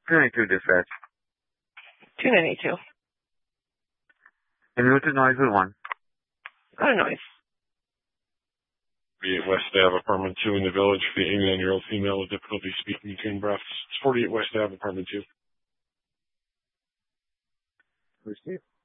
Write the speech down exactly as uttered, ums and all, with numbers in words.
two ninety-two dispatch. two ninety-two. And go to Noiseville one. Go to Noise. forty-eight West Ave, apartment two in the village for the eighty-nine-year-old female with difficulty speaking between breaths. It's forty-eight West Ave, apartment two. Received.